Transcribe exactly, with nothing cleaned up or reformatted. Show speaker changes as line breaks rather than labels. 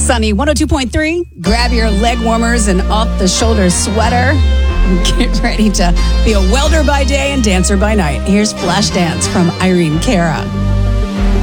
Sunny one oh two point three. Grab your leg warmers and off-the-shoulder sweater. Get ready to be a welder by day and dancer by night. Here's Flash Dance from Irene Cara.